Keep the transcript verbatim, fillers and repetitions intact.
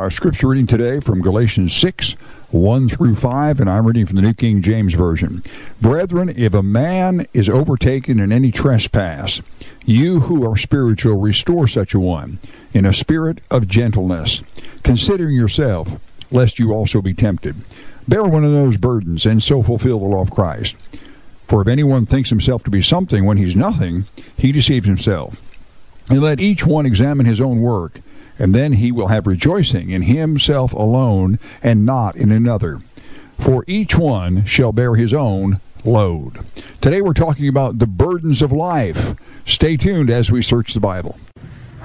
Our scripture reading today from Galatians six, one through five, and I'm reading from the New King James Version. Brethren, if a man is overtaken in any trespass, you who are spiritual, restore such a one in a spirit of gentleness, considering yourself, lest you also be tempted. Bear one of those burdens, and so fulfill the law of Christ. For if anyone thinks himself to be something when he's nothing, he deceives himself. And let each one examine his own work, and then he will have rejoicing in himself alone, and not in another. For each one shall bear his own load. Today we're talking about the burdens of life. Stay tuned as we search the Bible.